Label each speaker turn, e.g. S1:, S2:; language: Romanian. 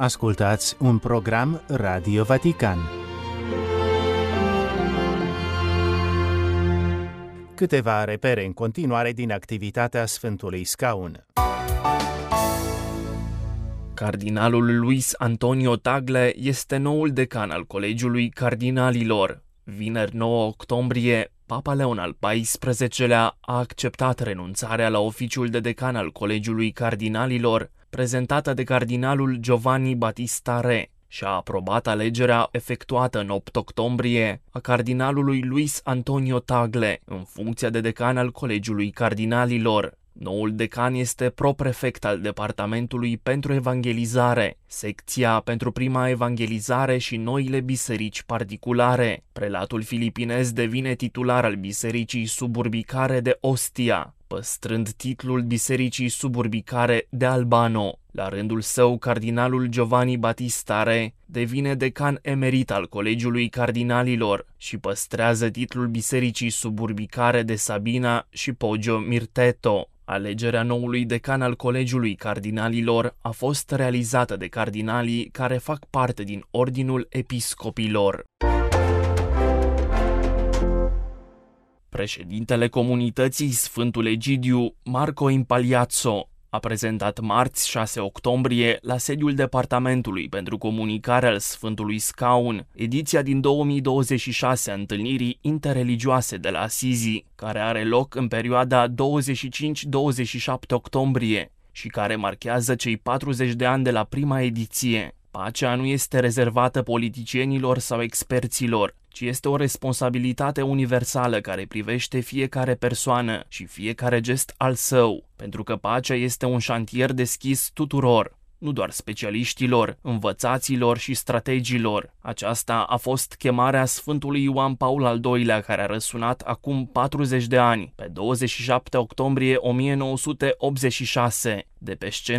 S1: Ascultați un program Radio Vatican. Câteva repere în continuare din activitatea Sfântului Scaun.
S2: Cardinalul Luis Antonio Tagle este noul decan al Colegiului Cardinalilor. Vineri 9 octombrie, Papa Leon al XIV-lea a acceptat renunțarea la oficiul de decan al Colegiului Cardinalilor, prezentată de cardinalul Giovanni Battista Re, și a aprobat alegerea efectuată în 8 octombrie a cardinalului Luis Antonio Tagle în funcția de decan al Colegiului Cardinalilor. Noul decan este proprefect al Departamentului pentru Evangelizare, secția pentru prima evangelizare și noile biserici particulare. Prelatul filipinez devine titular al bisericii suburbicare de Ostia, păstrând titlul bisericii suburbicare de Albano. La rândul său, cardinalul Giovanni Battista Re devine decan emerit al Colegiului Cardinalilor și păstrează titlul bisericii suburbicare de Sabina și Poggio Mirteto. Alegerea noului decan al Colegiului Cardinalilor a fost realizată de cardinalii care fac parte din Ordinul Episcopilor. Președintele comunității Sfântul Egidiu, Marco Impagliazzo, a prezentat marți 6 octombrie la sediul Departamentului pentru Comunicare al Sfântului Scaun ediția din 2026 a întâlnirii interreligioase de la Assisi, care are loc în perioada 25-27 octombrie și care marchează cei 40 de ani de la prima ediție. Pacea nu este rezervată politicienilor sau experților, ci este o responsabilitate universală care privește fiecare persoană și fiecare gest al său, pentru că pacea este un șantier deschis tuturor, nu doar specialiștilor, învățaților și strategilor. Aceasta a fost chemarea Sfântului Ioan Paul al II-lea, care a răsunat acum 40 de ani, pe 27 octombrie 1986, de pe scena